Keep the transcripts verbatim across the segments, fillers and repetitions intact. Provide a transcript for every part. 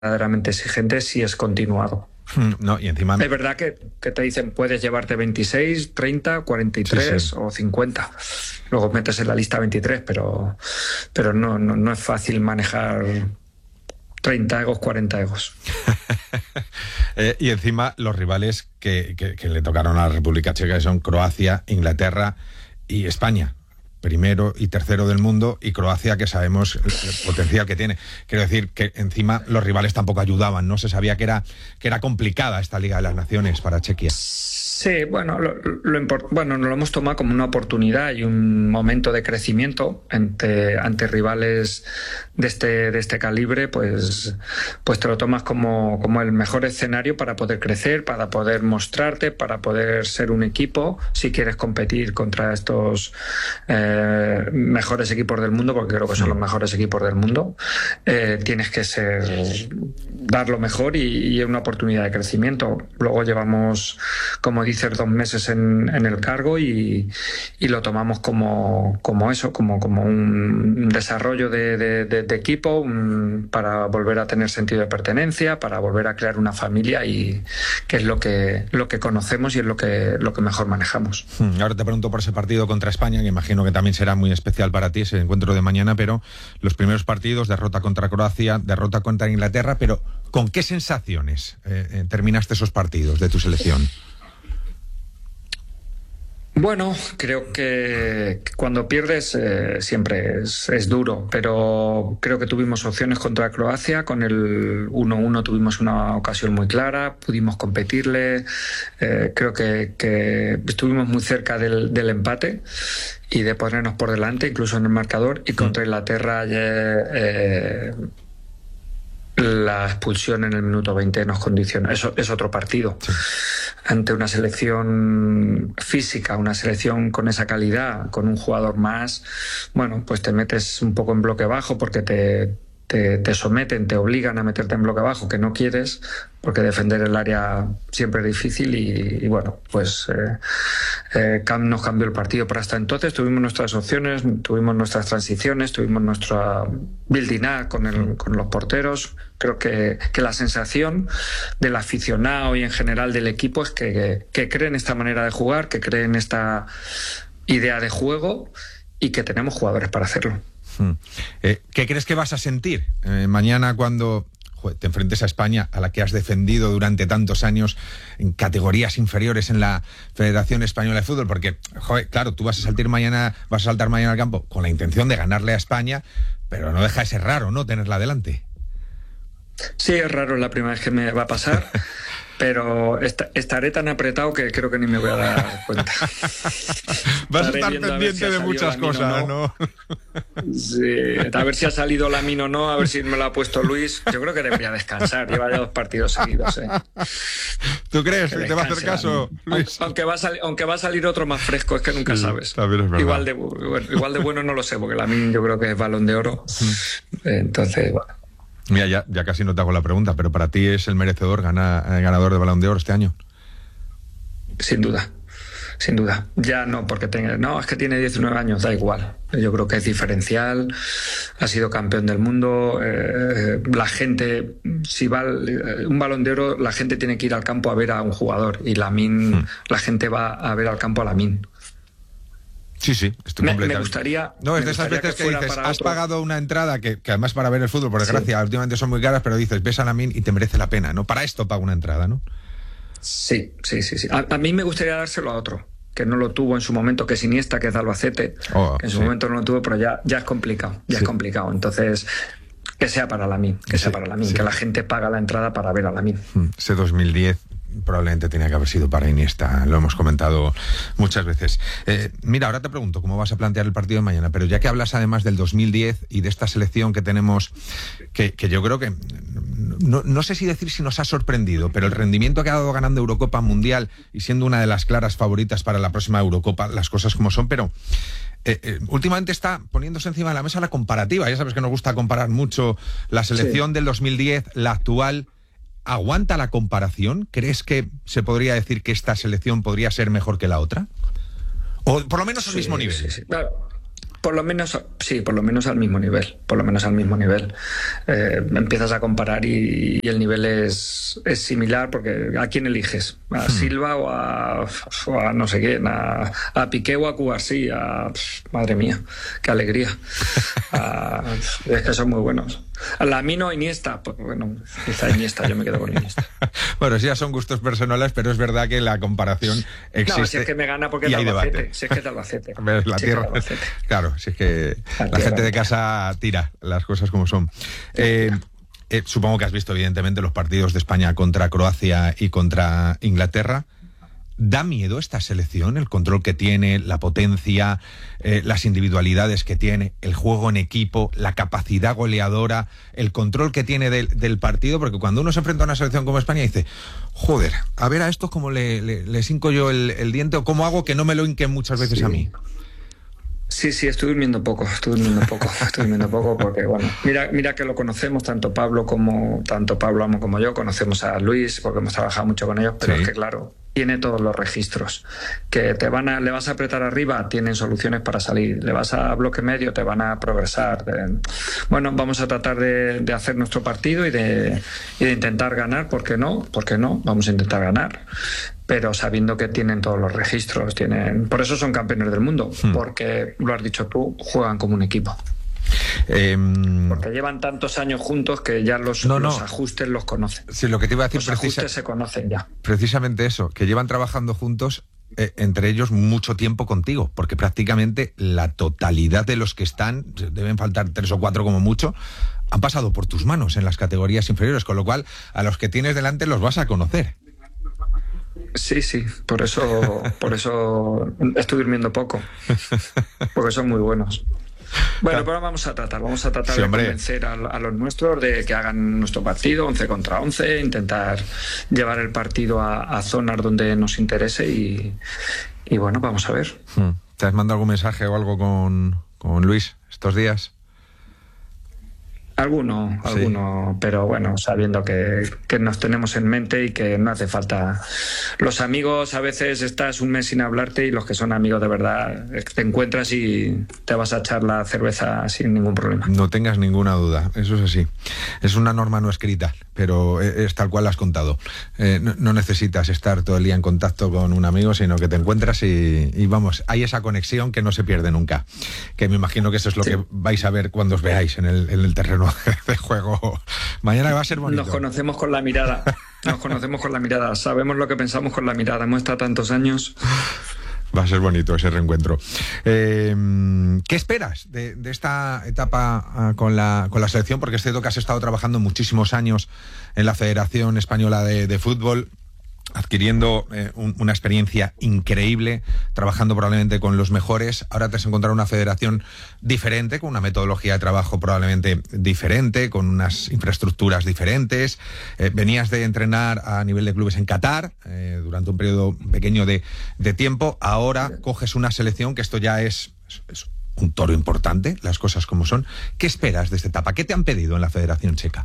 verdaderamente exigente si es continuado. No, y encima... Es verdad que, que te dicen puedes llevarte veintiséis, treinta, cuarenta y tres sí, sí. o cincuenta. Luego metes en la lista veintitrés, pero, pero no, no, no es fácil manejar treinta egos, cuarenta egos. eh, y encima los rivales que, que, que le tocaron a la República Checa son Croacia, Inglaterra y España. Primero y tercero del mundo, y Croacia, que sabemos el, el potencial que tiene. Quiero decir que encima los rivales tampoco ayudaban, ¿no? Se sabía que era, que era complicada esta Liga de las Naciones para Chequia. Sí, bueno, lo, lo import- bueno, nos lo hemos tomado como una oportunidad y un momento de crecimiento ante, ante rivales de este, de este calibre, pues, pues te lo tomas como, como el mejor escenario para poder crecer, para poder mostrarte, para poder ser un equipo, si quieres competir contra estos eh, mejores equipos del mundo, porque creo que son los mejores equipos del mundo, eh, tienes que ser, dar lo mejor y, y es una oportunidad de crecimiento. Luego llevamos, como dices, dos meses en, en el cargo y, y lo tomamos como, como eso, como, como un desarrollo de, de, de, de equipo, un, para volver a tener sentido de pertenencia, para volver a crear una familia, y que es lo que, lo que conocemos y es lo que, lo que mejor manejamos. Ahora te pregunto por ese partido contra España, que imagino que también será muy especial para ti, ese encuentro de mañana, pero los primeros partidos, derrota contra Croacia, derrota contra Inglaterra, pero ¿con qué sensaciones eh, eh, terminaste esos partidos de tu selección? Bueno, creo que cuando pierdes eh, siempre es, es duro, pero creo que tuvimos opciones contra Croacia. Con el uno uno tuvimos una ocasión muy clara, pudimos competirle, eh, creo que, que estuvimos muy cerca del, del empate y de ponernos por delante, incluso en el marcador, y contra Inglaterra eh, eh, la expulsión en el minuto veinte nos condiciona. Eso es otro partido. Sí. Ante una selección física, una selección con esa calidad, con un jugador más, bueno, pues te metes un poco en bloque bajo porque te, te, te someten, te obligan a meterte en bloque bajo, que no quieres, porque defender el área siempre es difícil y, y bueno, pues eh, eh, Cam nos cambió el partido. Pero hasta entonces tuvimos nuestras opciones, tuvimos nuestras transiciones, tuvimos nuestra building up con, el, con los porteros. Creo que, que la sensación del aficionado y en general del equipo es que, que, que creen esta manera de jugar, que creen esta idea de juego y que tenemos jugadores para hacerlo. Hmm. Eh, ¿Qué crees que vas a sentir eh, mañana cuando joder, te enfrentes a España, a la que has defendido durante tantos años en categorías inferiores en la Federación Española de Fútbol? Porque, joder, claro, tú vas a saltar mañana, vas a saltar mañana al campo con la intención de ganarle a España, pero no deja de ser raro, ¿no?, tenerla delante. Sí, es raro, es la primera vez que me va a pasar, pero est- estaré tan apretado que creo que ni me voy a dar cuenta. Vas estaré a estar pendiente si de muchas cosas, ¿no? ¿no? Sí, a ver si ha salido Lamine o no, a ver si me lo ha puesto Luis. Yo creo que debería descansar, lleva ya dos partidos seguidos. ¿eh? ¿Tú crees que, que te va a hacer caso, Luis? Aunque va, a sali- aunque va a salir otro más fresco, es que nunca sí, sabes. Es igual, de, bueno, igual de bueno no lo sé, porque Lamine yo creo que es Balón de Oro. Entonces, bueno. Mira, ya, ya casi no te hago la pregunta, pero para ti es el merecedor, gana, ganador de Balón de Oro este año. Sin duda, sin duda. Ya no, porque tenga, no, es que tiene diecinueve años, da igual. Yo creo que es diferencial, ha sido campeón del mundo. Eh, la gente, si va un Balón de Oro, la gente tiene que ir al campo a ver a un jugador, y Lamine, hmm. la gente va a ver al campo a Lamine. Sí, sí, estoy me, completamente. me gustaría. No, es de esas veces que, que dices, has otro. pagado una entrada que, que además para ver el fútbol, por desgracia, sí. últimamente son muy caras, pero dices, ves a Lamine y te merece la pena, ¿no? Para esto pago una entrada, ¿no? Sí, sí, sí. sí. A, a mí me gustaría dárselo a otro, que no lo tuvo en su momento, que es Iniesta, que es de Albacete, oh, que en su sí. momento no lo tuvo, pero ya, ya es complicado, ya sí. es complicado. Entonces, que sea para Lamine, que sí, sea para Lamine, sí. que la gente paga la entrada para ver a Lamine. Ese dos mil diez probablemente tenía que haber sido para Iniesta, lo hemos comentado muchas veces. Eh, mira, ahora te pregunto cómo vas a plantear el partido de mañana, pero ya que hablas además del dos mil diez y de esta selección que tenemos, que, que yo creo que, no, no sé si decir si nos ha sorprendido, pero el rendimiento que ha dado ganando Eurocopa Mundial y siendo una de las claras favoritas para la próxima Eurocopa, las cosas como son, pero Eh, eh, últimamente está poniéndose encima de la mesa la comparativa. Ya sabes que nos gusta comparar mucho la selección sí. del dos mil diez, la actual. ¿Aguanta la comparación? ¿Crees que se podría decir que esta selección podría ser mejor que la otra? ¿O por lo menos al sí, mismo nivel? Sí, sí. Claro. Por lo menos, sí, por lo menos al mismo nivel, por lo menos al mismo nivel. Eh, empiezas a comparar y, y el nivel es, es similar, porque ¿a quién eliges? ¿A Silva o a, o a no sé quién? ¿A, a Piqué o a Cubarsí? A, madre mía, qué alegría. A, es que son muy buenos. A Lamine Iniesta, pues bueno, quizá Iniesta, yo me quedo con Iniesta. Bueno, sí, ya son gustos personales, pero es verdad que la comparación existe. No, si es que me gana porque es de Albacete. Si es que es de Albacete. La si tierra, es Albacete. Claro, si es que la, la gente de casa tira las cosas como son. Eh, eh, supongo que has visto, evidentemente, los partidos de España contra Croacia y contra Inglaterra. ¿Da miedo esta selección, el control que tiene, la potencia, eh, las individualidades que tiene, el juego en equipo, la capacidad goleadora, el control que tiene del, del partido? Porque cuando uno se enfrenta a una selección como España dice, joder, a ver a estos cómo le, le, les hinco yo el, el diente, o cómo hago que no me lo hinquen muchas veces sí. a mí. Sí, sí, estoy durmiendo poco, estoy durmiendo poco, estoy durmiendo poco porque, bueno, mira, mira que lo conocemos, tanto Pablo como, tanto Pablo Amo como yo, conocemos a Luis porque hemos trabajado mucho con ellos, pero sí. Es que, claro, tiene todos los registros. Que te van a, le vas a apretar arriba, tienen soluciones para salir. Le vas a bloque medio, te van a progresar. De, bueno, vamos a tratar de, de hacer nuestro partido y de, y de intentar ganar. ¿Por qué no? ¿Por qué no? Vamos a intentar ganar. Pero sabiendo que tienen todos los registros. Tienen, por eso son campeones del mundo. Hmm. Porque, lo has dicho tú, juegan como un equipo. Eh, Porque llevan tantos años juntos que ya los, no, no. los ajustes los conocen. Sí, lo que te iba a decir, los precisa, ajustes se conocen ya. Precisamente eso, que llevan trabajando juntos, eh, entre ellos mucho tiempo contigo, porque prácticamente la totalidad de los que están, deben faltar tres o cuatro como mucho, han pasado por tus manos en las categorías inferiores, con lo cual a los que tienes delante los vas a conocer. Sí, sí, por eso, por eso estoy durmiendo poco, porque son muy buenos. Bueno, pero ahora vamos a tratar, vamos a tratar sí, de convencer a, a los nuestros de que hagan nuestro partido, once contra once, intentar llevar el partido a, a zonas donde nos interese y, y bueno, vamos a ver. ¿Te has mandado algún mensaje o algo con, con Luis estos días? Alguno, alguno, sí. Pero bueno, sabiendo que, que nos tenemos en mente y que no hace falta. Los amigos, a veces estás un mes sin hablarte y los que son amigos de verdad te encuentras y te vas a echar la cerveza sin ningún problema. No tengas ninguna duda, eso es así. Es una norma no escrita, pero es tal cual la has contado. Eh, no, no necesitas estar todo el día en contacto con un amigo, sino que te encuentras y, y vamos, hay esa conexión que no se pierde nunca. Que me imagino que eso es lo sí. que vais a ver cuando os veáis en el, en el terreno de juego. Mañana va a ser bonito. Nos conocemos con la mirada. Nos conocemos con la mirada. Sabemos lo que pensamos con la mirada. Hemos estado tantos años. Va a ser bonito ese reencuentro. Eh, ¿Qué esperas de, de esta etapa uh, con la con la selección? Porque es cierto que has estado trabajando muchísimos años en la Federación Española de, de Fútbol, adquiriendo eh, un, una experiencia increíble, trabajando probablemente con los mejores. Ahora te has encontrado una federación diferente, con una metodología de trabajo probablemente diferente, con unas infraestructuras diferentes. Eh, venías de entrenar a nivel de clubes en Qatar eh, durante un periodo pequeño de, de tiempo. Ahora coges una selección que esto ya es, es, es un toro importante, las cosas como son. ¿Qué esperas de esta etapa? ¿Qué te han pedido en la Federación Checa?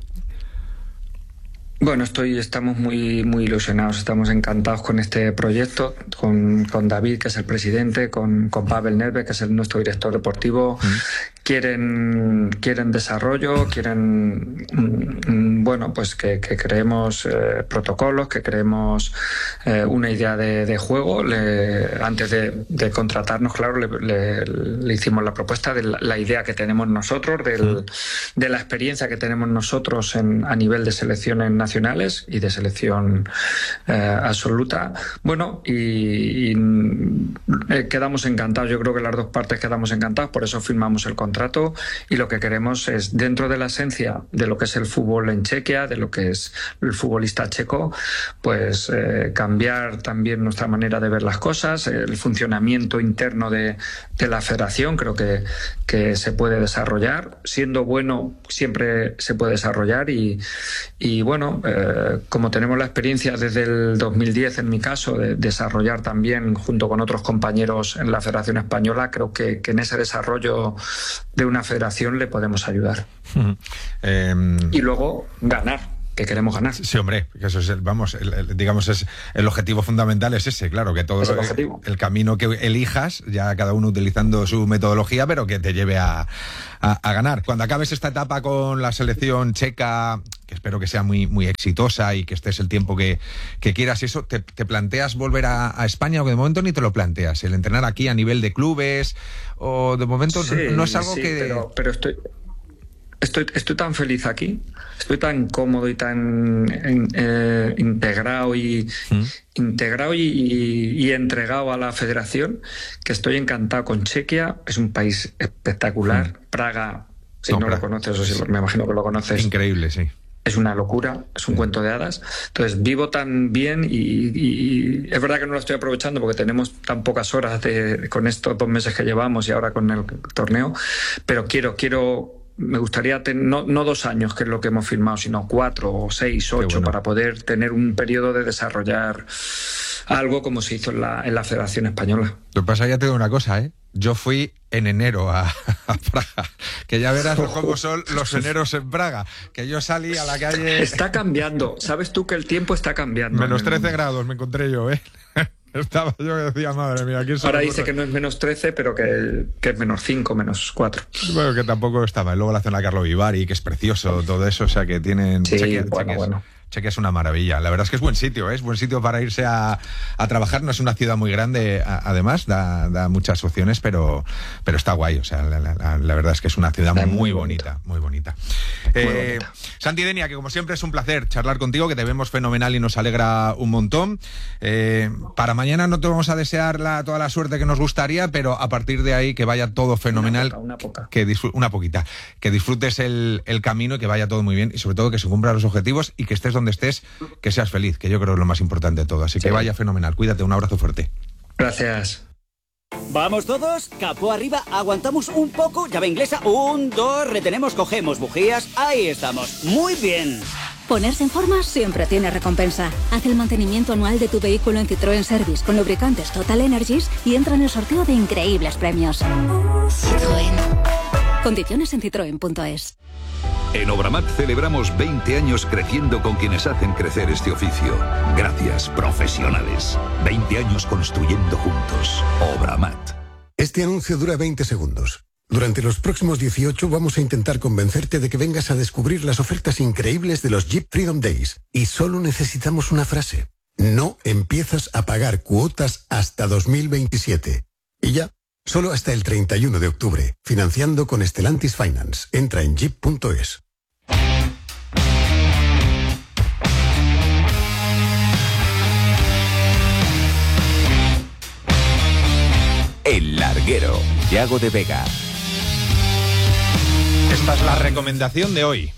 Bueno, estoy, estamos muy, muy ilusionados, estamos encantados con este proyecto, con, con David, que es el presidente, con, con Pavel Nedved, que es el, nuestro director deportivo. Mm. Quieren, quieren desarrollo, quieren, mm, bueno, pues que, que creemos eh, protocolos, que creemos eh, una idea de, de juego. Le, antes de, de contratarnos, claro, le, le, le hicimos la propuesta de la, la idea que tenemos nosotros, del, de la experiencia que tenemos nosotros en, a nivel de selecciones nacionales y de selección eh, absoluta. Bueno, y, y eh, quedamos encantados. Yo creo que las dos partes quedamos encantados, por eso firmamos el contrato. Y lo que queremos es, dentro de la esencia de lo que es el fútbol en Chequia, de lo que es el futbolista checo, pues eh, cambiar también nuestra manera de ver las cosas, el funcionamiento interno de, de la federación. Creo que, que se puede desarrollar. Siendo bueno, siempre se puede desarrollar y, y bueno, eh, como tenemos la experiencia desde el dos mil diez, en mi caso, de desarrollar también junto con otros compañeros en la Federación Española, creo que, que en ese desarrollo de una federación le podemos ayudar. Uh-huh. eh... Y luego ganar. que queremos ganar. Sí, hombre, que eso es, el, vamos, el, el, digamos, es el objetivo fundamental es ese, claro, que todo es el, el, el camino que elijas, ya cada uno utilizando su metodología, pero que te lleve a, a, a ganar. Cuando acabes esta etapa con la selección checa, que espero que sea muy, muy exitosa y que estés el tiempo que, que quieras, eso, ¿te, te planteas volver a, a España o que de momento ni te lo planteas? El entrenar aquí a nivel de clubes o de momento sí, no, no es algo sí, que... Pero, pero estoy... Estoy, estoy tan feliz aquí, estoy tan cómodo y tan en, eh, integrado y ¿Mm? integrado y, y, y entregado a la federación, que estoy encantado con Chequia. Es un país espectacular. ¿Mm? Praga, si no, no lo conoces, o si me imagino que lo conoces. Increíble, sí. Es una locura, es un sí. cuento de hadas. Entonces vivo tan bien y, y, y es verdad que no lo estoy aprovechando porque tenemos tan pocas horas de, con estos dos meses que llevamos y ahora con el torneo, pero quiero, quiero me gustaría tener, no, no dos años, que es lo que hemos firmado, sino cuatro o seis, ocho, bueno. para poder tener un periodo de desarrollar algo como se hizo en la, en la Federación Española. Lo que pasa, ya te digo una cosa, ¿eh? Yo fui en enero a, a Praga, que ya verás oh, cómo son los eneros en Praga, que yo salí a la calle... Está cambiando, sabes tú que el tiempo está cambiando. Menos trece grados me encontré yo, ¿eh? Estaba yo que decía, madre mía, aquí ahora dice que no es menos trece, pero que, que es menos cinco, menos cuatro. Bueno, que tampoco estaba. Y luego la zona Carlo Vivari, que es precioso, todo eso, o sea que tienen... Sí, cheque, bueno, cheques, bueno. Chequia es una maravilla. La verdad es que es buen sitio, ¿eh? Es buen sitio para irse a, a trabajar. No es una ciudad muy grande, a, además, da, da muchas opciones, pero, pero está guay. O sea, la, la, la verdad es que es una ciudad muy, muy bonita, muy bonita. Muy eh, bonita. Santi Denia, que como siempre es un placer charlar contigo, que te vemos fenomenal y nos alegra un montón. Eh, para mañana no te vamos a desear la, toda la suerte que nos gustaría, pero a partir de ahí que vaya todo fenomenal. Una poca, una poca. Que disfr- una poquita. Que disfrutes el, el camino y que vaya todo muy bien y sobre todo que se cumplan los objetivos y que estés donde estés, que seas feliz, que yo creo que es lo más importante de todo. Así que sí. Vaya fenomenal. Cuídate, un abrazo fuerte. Gracias. ¿Vamos todos? Capó arriba, aguantamos un poco, llave inglesa, un, dos, retenemos, cogemos bujías, ahí estamos. Muy bien. Ponerse en forma siempre tiene recompensa. Haz el mantenimiento anual de tu vehículo en Citroën Service con lubricantes Total Energies y entra en el sorteo de increíbles premios. Citroën. Condiciones en citroen punto es. En Obramat celebramos veinte años creciendo con quienes hacen crecer este oficio. Gracias, profesionales. veinte años construyendo juntos. Obramat. Este anuncio dura veinte segundos. Durante los próximos dieciocho vamos a intentar convencerte de que vengas a descubrir las ofertas increíbles de los Jeep Freedom Days. Y solo necesitamos una frase. No empiezas a pagar cuotas hasta dos mil veintisiete. Y ya, solo hasta el treinta y uno de octubre. Financiando con Stellantis Finance. Entra en jeep punto es. El Larguero, Yago de Vega. Esta es la recomendación de hoy.